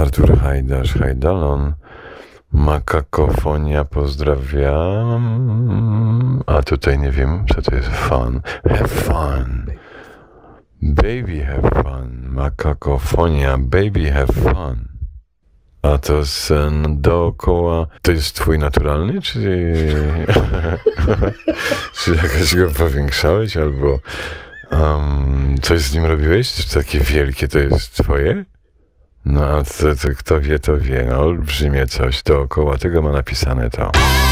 Artur Hajdasz, Hajdalon. Makakofonia, pozdrawiam. A tutaj nie wiem, co to jest fun. Have fun. Baby have fun. Makakofonia, baby have fun. A to sen dookoła. To jest twój naturalny, czy... czy jakoś go powiększałeś, albo coś z nim robiłeś? Czy takie wielkie to jest twoje? No a to kto wie, to wie. No, olbrzymie coś dookoła tego ma napisane to.